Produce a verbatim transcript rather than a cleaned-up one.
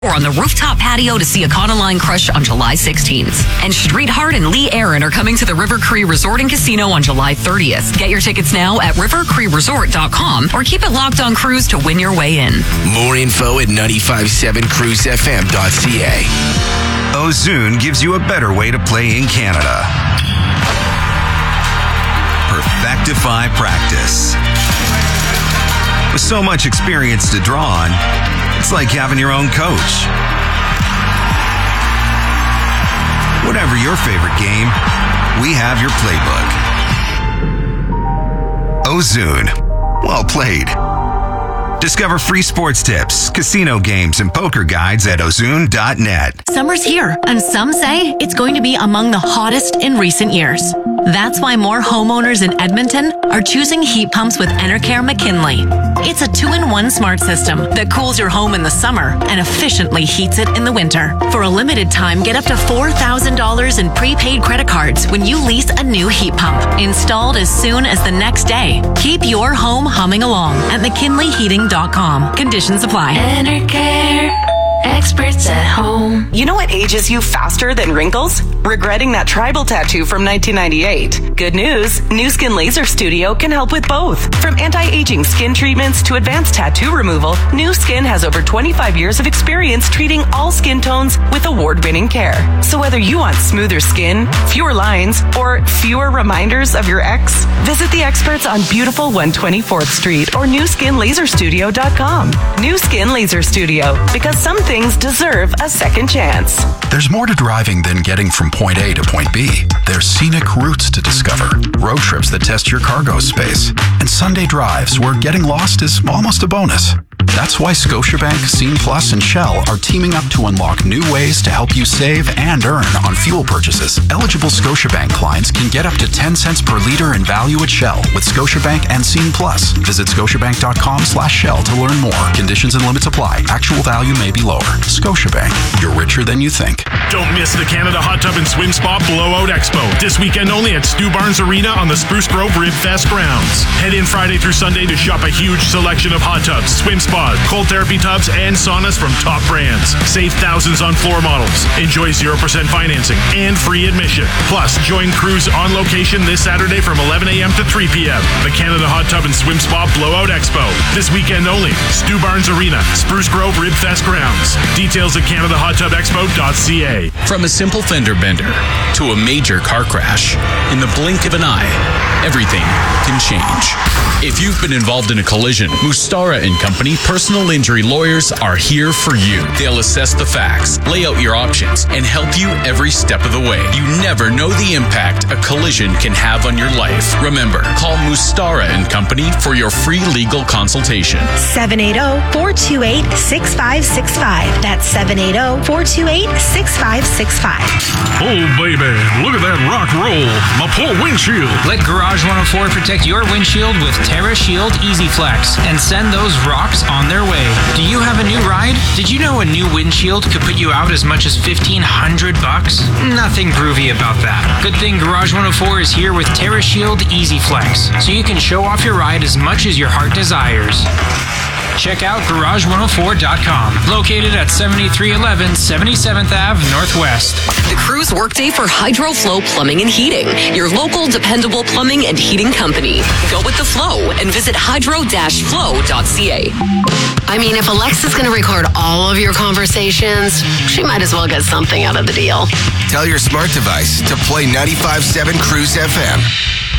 Or on the rooftop patio to see Econoline Crush on July sixteenth. And Street Heart and Lee Aaron are coming to the River Cree Resort and Casino on July thirtieth. Get your tickets now at river cree resort dot com or keep it locked on Cruise to win your way in. More info at nine five seven cruise f m dot c a. Ozoon gives you a better way to play in Canada. Perfectify practice. With so much experience to draw on, it's like having your own coach. Whatever your favorite game, we have your playbook. Ozoon. Well played. Discover free sports tips, casino games, and poker guides at ozoon dot net. Summer's here, and some say it's going to be among the hottest in recent years. That's why more homeowners in Edmonton are choosing heat pumps with Enercare McKinley. It's a two-in-one smart system that cools your home in the summer and efficiently heats it in the winter. For a limited time, get up to four thousand dollars in prepaid credit cards when you lease a new heat pump, installed as soon as the next day. Keep your home humming along at mckinley heating dot com. Conditions apply. Enercare. Experts at home. You know what ages you faster than wrinkles? Regretting that tribal tattoo from nineteen ninety-eight. Good news, Nu Skin Laser Studio can help with both. From anti-aging skin treatments to advanced tattoo removal, Nu Skin has over twenty-five years of experience treating all skin tones with award-winning care. So whether you want smoother skin, fewer lines, or fewer reminders of your ex, visit the experts on beautiful one twenty-fourth Street or nu skin laser studio dot com. Nu Skin Laser Studio, because some things deserve a second chance. There's more to driving than getting from point A to point B. There's scenic routes to discover, road trips that test your cargo space, and Sunday drives where getting lost is almost a bonus. That's why Scotiabank, Scene Plus, and Shell are teaming up to unlock new ways to help you save and earn on fuel purchases. Eligible Scotiabank clients can get up to ten cents per liter in value at Shell with Scotiabank and Scene Plus. Visit scotiabank dot com slash Shell to learn more. Conditions and limits apply. Actual value may be lower. Scotiabank, you're richer than you think. Don't miss the Canada Hot Tub and Swim Spa Blowout Expo. This weekend only at Stu Barnes Arena on the Spruce Grove Rib Fest grounds. Head in Friday through Sunday to shop a huge selection of hot tubs, swim spas, cold therapy tubs, and saunas from top brands. Save thousands on floor models. Enjoy zero percent financing and free admission. Plus, join crews on location this Saturday from eleven a.m. to three p.m. The Canada Hot Tub and Swim Spa Blowout Expo. This weekend only. Stu Barnes Arena, Spruce Grove Rib Fest grounds. Details at canada hot tub expo dot c a. From a simple fender bender to a major car crash, in the blink of an eye, everything can change. If you've been involved in a collision, Mustara and Company personal injury lawyers are here for you. They'll assess the facts, lay out your options, and help you every step of the way. You never know the impact a collision can have on your life. Remember, call Mustara and Company for your free legal consultation. seven eight zero, four two eight, six five six five. That's seven eight zero, four two eight, six five six five. Oh, baby, look at that rock roll. My poor windshield. Let Garage one oh four protect your windshield with Terra Shield Easy Flex and send those rocks on their way. Do you have a new ride? Did you know a new windshield could put you out as much as fifteen hundred bucks? Nothing groovy about that. Good thing Garage one oh four is here with Terra Shield Easy Flex, so you can show off your ride as much as your heart desires. Check out garage one oh four dot com, located at seventy-three eleven seventy-seventh Avenue Northwest. The Cruise Workday for HydroFlow Plumbing and Heating, your local dependable plumbing and heating company. Go with the flow and visit hydro dash flow dot c a. I mean, if Alexa's going to record all of your conversations, she might as well get something out of the deal. Tell your smart device to play ninety-five point seven Cruise F M.